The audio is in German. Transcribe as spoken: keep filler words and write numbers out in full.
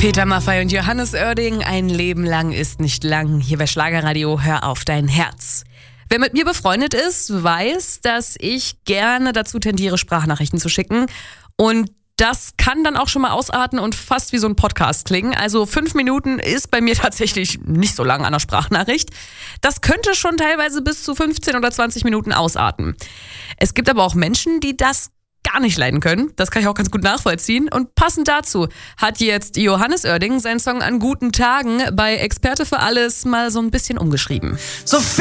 Peter Maffay und Johannes Oerding, ein Leben lang ist nicht lang. Hier bei Schlagerradio, hör auf dein Herz. Wer mit mir befreundet ist, weiß, dass ich gerne dazu tendiere, Sprachnachrichten zu schicken. Und das kann dann auch schon mal ausarten und fast wie so ein Podcast klingen. Also fünf Minuten ist bei mir tatsächlich nicht so lang an der Sprachnachricht. Das könnte schon teilweise bis zu fünfzehn oder zwanzig Minuten ausarten. Es gibt aber auch Menschen, die das gar nicht leiden können. Das kann ich auch ganz gut nachvollziehen. Und passend dazu hat jetzt Johannes Oerding seinen Song An guten Tagen bei Experte für alles mal so ein bisschen umgeschrieben. So